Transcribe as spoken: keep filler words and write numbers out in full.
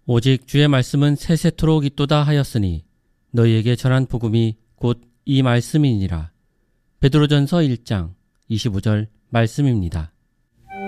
오직 주의 말씀은 세세토록 있도다 하였으니 너희에게 전한 복음이 곧 이 말씀이니라. 베드로전서 일 장 이십오 절 말씀입니다.